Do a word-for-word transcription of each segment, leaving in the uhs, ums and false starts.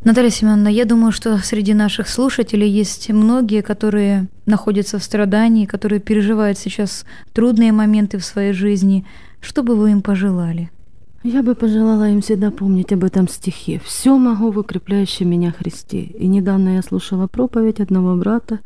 Наталья Семеновна, я думаю, что среди наших слушателей есть многие, которые находятся в страдании, которые переживают сейчас трудные моменты в своей жизни. Что бы вы им пожелали? Я бы пожелала им всегда помнить об этом стихе. «Все могу в укрепляющем меня Христе». И недавно я слушала проповедь одного брата,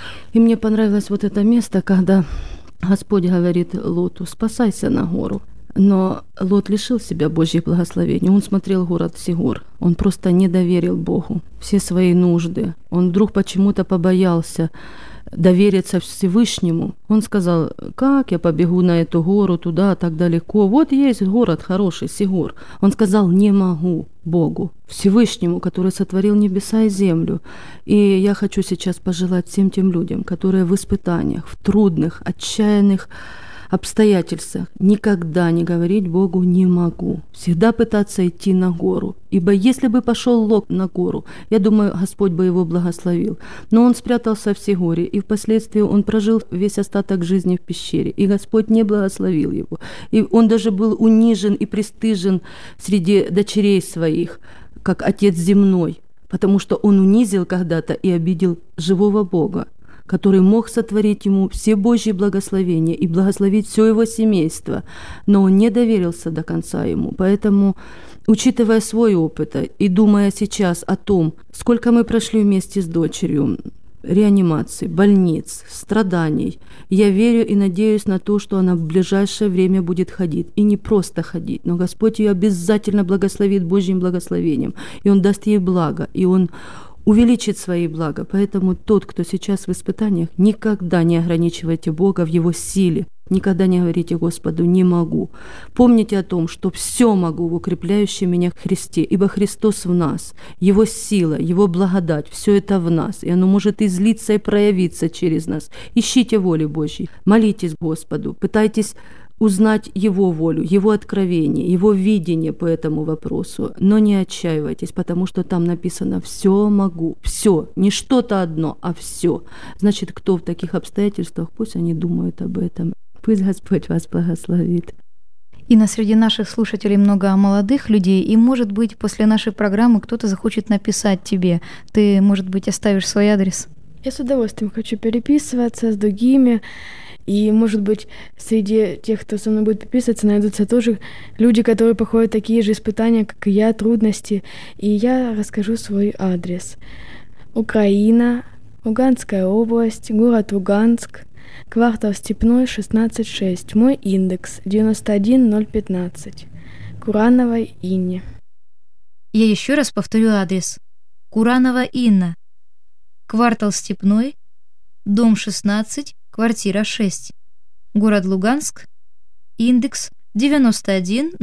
и мне понравилось вот это место, когда Господь говорит Лоту: «Спасайся на гору». Но Лот лишил себя Божьих благословений. Он смотрел город Сигор. Он просто не доверил Богу все свои нужды. Он вдруг почему-то побоялся довериться Всевышнему. Он сказал: как я побегу на эту гору туда, так далеко? Вот есть город хороший, Сигор. Он сказал: не могу Богу, Всевышнему, который сотворил небеса и землю. И я хочу сейчас пожелать всем тем людям, которые в испытаниях, в трудных, отчаянных обстоятельствах никогда не говорить Богу «не могу». Всегда пытаться идти на гору. Ибо если бы пошел Лот на гору, я думаю, Господь бы его благословил. Но он спрятался в Сигоре, и впоследствии он прожил весь остаток жизни в пещере, и Господь не благословил его. И он даже был унижен и пристыжен среди дочерей своих, как отец земной, потому что он унизил когда-то и обидел живого Бога, который мог сотворить ему все Божьи благословения и благословить все его семейство, но он не доверился до конца ему. Поэтому, учитывая свой опыт и думая сейчас о том, сколько мы прошли вместе с дочерью, реанимации, больниц, страданий, я верю и надеюсь на то, что она в ближайшее время будет ходить. И не просто ходить, но Господь ее обязательно благословит Божьим благословением, и Он даст ей благо, и Он увеличит свои блага. Поэтому тот, кто сейчас в испытаниях, никогда не ограничивайте Бога в Его силе. Никогда не говорите Господу «не могу». Помните о том, что все могу в укрепляющем меня Христе, ибо Христос в нас, Его сила, Его благодать, все это в нас, и оно может излиться и проявиться через нас. Ищите воли Божьей, молитесь Господу, пытайтесь узнать Его волю, Его откровение, Его видение по этому вопросу. Но не отчаивайтесь, потому что там написано «все могу», все, не что-то одно, а все. Значит, кто в таких обстоятельствах, пусть они думают об этом. Пусть Господь вас благословит. Инна, среди наших слушателей много молодых людей, и, может быть, после нашей программы кто-то захочет написать тебе. Ты, может быть, оставишь свой адрес? Я с удовольствием хочу переписываться с другими. И, может быть, среди тех, кто со мной будет переписываться, найдутся тоже люди, которые проходят такие же испытания, как и я, трудности. И я расскажу свой адрес. Украина, Луганская область, город Луганск, квартал Степной, шестнадцать шесть. Мой индекс девяносто один ноль пятнадцать. Курановой Инне. Я еще раз повторю адрес. Куранова Инна. Квартал Степной, дом шестнадцать, квартира шесть. Город Луганск. Индекс девяносто один